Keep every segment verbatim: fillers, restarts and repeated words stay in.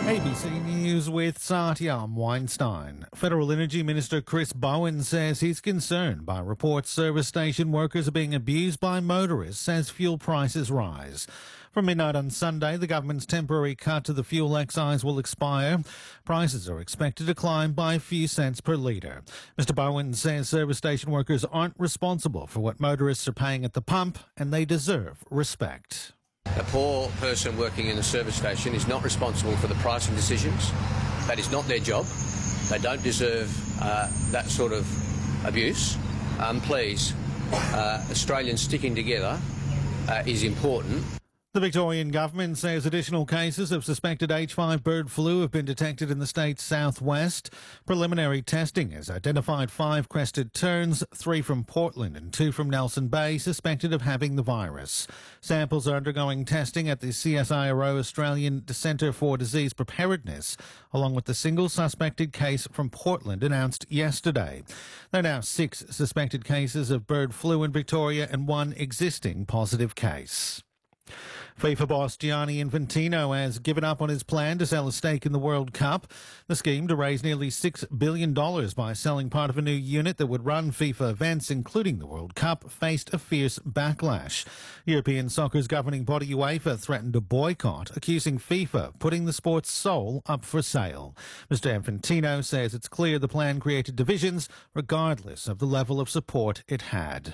A B C News with Satyam Weinstein. Federal Energy Minister Chris Bowen says he's concerned by reports service station workers are being abused by motorists as fuel prices rise. From midnight on Sunday, the government's temporary cut to the fuel excise will expire. Prices are expected to climb by a few cents per litre. Mister Bowen says service station workers aren't responsible for what motorists are paying at the pump, and they deserve respect. A poor person working in a service station is not responsible for the pricing decisions. That is not their job. They don't deserve uh, that sort of abuse. Um, please, uh, Australians sticking together uh, is important. The Victorian government says additional cases of suspected H five bird flu have been detected in the state's southwest. Preliminary testing has identified five crested terns, three from Portland and two from Nelson Bay, suspected of having the virus. Samples are undergoing testing at the C S I R O Australian Centre for Disease Preparedness, along with the single suspected case from Portland announced yesterday. There are now six suspected cases of bird flu in Victoria and one existing positive case. FIFA boss Gianni Infantino has given up on his plan to sell a stake in the World Cup. The scheme to raise nearly six billion dollars by selling part of a new unit that would run FIFA events, including the World Cup, faced a fierce backlash. European soccer's governing body UEFA threatened a boycott, accusing FIFA of putting the sport's soul up for sale. Mister Infantino says it's clear the plan created divisions, regardless of the level of support it had.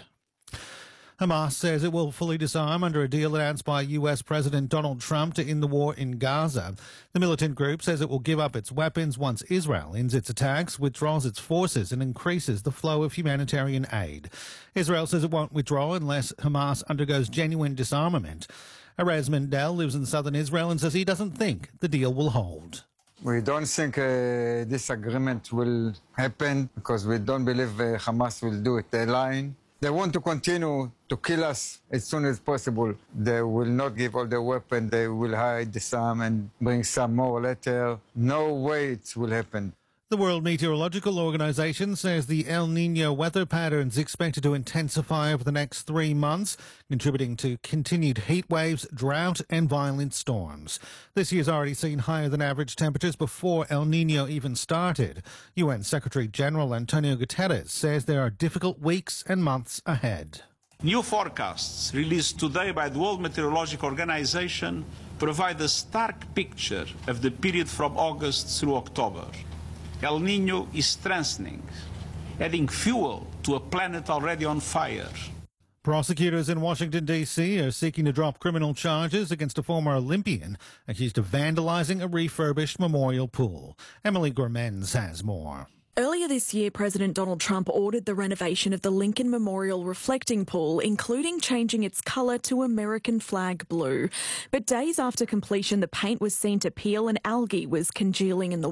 Hamas says it will fully disarm under a deal announced by U S President Donald Trump to end the war in Gaza. The militant group says it will give up its weapons once Israel ends its attacks, withdraws its forces and increases the flow of humanitarian aid. Israel says it won't withdraw unless Hamas undergoes genuine disarmament. Erez Mendel lives in southern Israel and says he doesn't think the deal will hold. We don't think uh, this agreement will happen because we don't believe uh, Hamas will do it. They're lying. They want to continue to kill us as soon as possible. They will not give all the weapons. They will hide some and bring some more later. No way it will happen. The World Meteorological Organization says the El Niño weather pattern is expected to intensify over the next three months, contributing to continued heat waves, drought and violent storms. This year's already seen higher than average temperatures before El Niño even started. U N Secretary-General Antonio Guterres says there are difficult weeks and months ahead. New forecasts released today by the World Meteorological Organization provide a stark picture of the period from August through October. El Niño is strengthening, adding fuel to a planet already on fire. Prosecutors in Washington, D C are seeking to drop criminal charges against a former Olympian accused of vandalizing a refurbished memorial pool. Emily Gormens has more. Earlier this year, President Donald Trump ordered the renovation of the Lincoln Memorial reflecting pool, including changing its colour to American flag blue. But days after completion, the paint was seen to peel and algae was congealing in the